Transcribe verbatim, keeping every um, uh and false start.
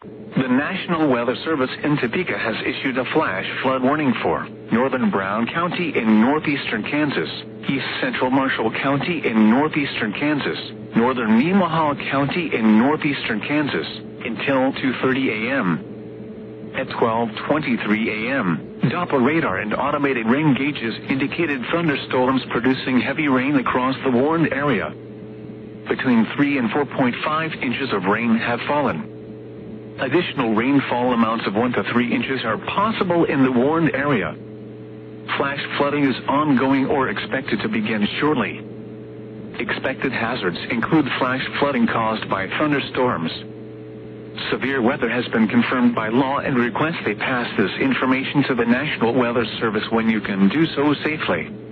The National Weather Service in Topeka has issued a flash flood warning for northern Brown County in northeastern Kansas, east central Marshall County in northeastern Kansas, northern Nemaha County in northeastern Kansas, until two thirty a m At twelve twenty-three a m, Doppler radar and automated rain gauges indicated thunderstorms producing heavy rain across the warned area. Between three and four point five inches of rain have fallen. Additional rainfall amounts of one to three inches are possible in the warned area. Flash flooding is ongoing or expected to begin shortly. Expected hazards include flash flooding caused by thunderstorms. Severe weather has been confirmed by law and request they pass this information to the National Weather Service when you can do so safely.